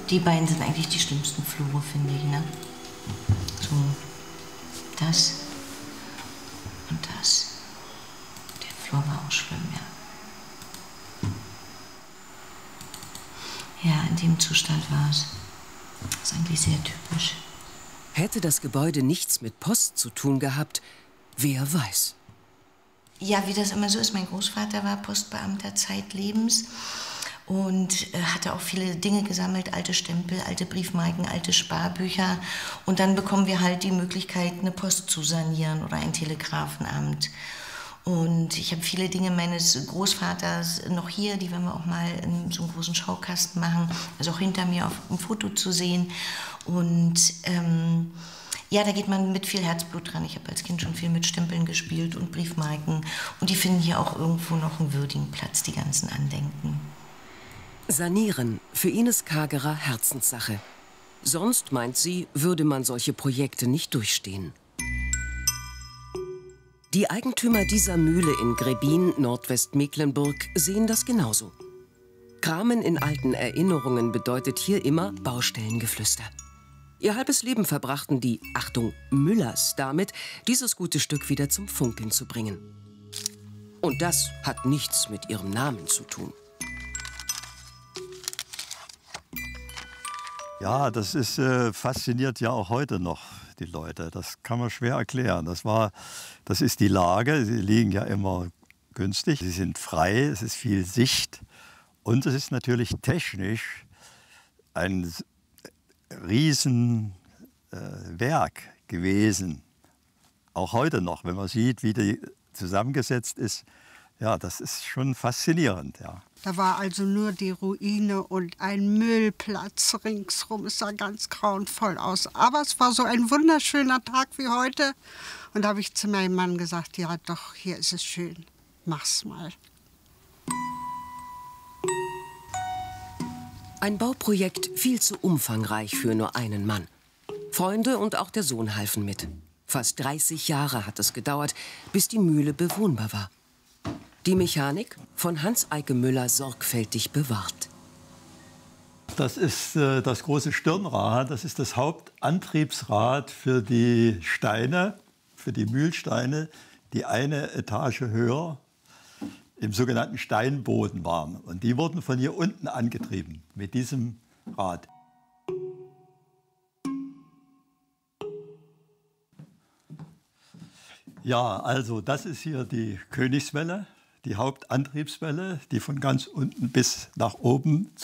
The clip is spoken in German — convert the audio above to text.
Die beiden sind eigentlich die schlimmsten Flure, finde ich, ne? So, das und das. Der Flur war auch schlimm, ja. Ja, in dem Zustand war es. Das ist eigentlich sehr typisch. Hätte das Gebäude nichts mit Post zu tun gehabt, wer weiß. Ja, wie das immer so ist, mein Großvater war Postbeamter zeitlebens und hatte auch viele Dinge gesammelt, alte Stempel, alte Briefmarken, alte Sparbücher. Und dann bekommen wir halt die Möglichkeit, eine Post zu sanieren oder ein Telegrafenamt. Und ich habe viele Dinge meines Großvaters noch hier, die werden wir auch mal in so einem großen Schaukasten machen, also auch hinter mir auf dem Foto zu sehen. Und ja, da geht man mit viel Herzblut dran. Ich habe als Kind schon viel mit Stempeln gespielt und Briefmarken. Und die finden hier auch irgendwo noch einen würdigen Platz, die ganzen Andenken. Sanieren, für Ines Kagerer Herzenssache. Sonst, meint sie, würde man solche Projekte nicht durchstehen. Die Eigentümer dieser Mühle in Grebin, Nordwestmecklenburg, sehen das genauso. Kramen in alten Erinnerungen bedeutet hier immer Baustellengeflüster. Ihr halbes Leben verbrachten die, Achtung, Müllers damit, dieses gute Stück wieder zum Funkeln zu bringen. Und das hat nichts mit ihrem Namen zu tun. Ja, das ist fasziniert ja auch heute noch die Leute. Das kann man schwer erklären. Das ist die Lage. Sie liegen ja immer günstig. Sie sind frei. Es ist viel Sicht. Und es ist natürlich technisch ein Riesenwerk gewesen. Auch heute noch, wenn man sieht, wie die zusammengesetzt ist. Ja, das ist schon faszinierend, ja. Da war also nur die Ruine und ein Müllplatz ringsrum. Es sah ganz grauenvoll aus. Aber es war so ein wunderschöner Tag wie heute. Und da habe ich zu meinem Mann gesagt, ja doch, hier ist es schön. Mach's mal. Ein Bauprojekt viel zu umfangreich für nur einen Mann. Freunde und auch der Sohn halfen mit. Fast 30 Jahre hat es gedauert, bis die Mühle bewohnbar war. Die Mechanik von Hans-Eike Müller sorgfältig bewahrt. Das ist das große Stirnrad. Das ist das Hauptantriebsrad für die Steine, für die Mühlsteine, die eine Etage höher im sogenannten Steinboden waren. Und die wurden von hier unten angetrieben mit diesem Rad. Ja, also das ist hier die Königswelle, die Hauptantriebswelle, die von ganz unten bis nach oben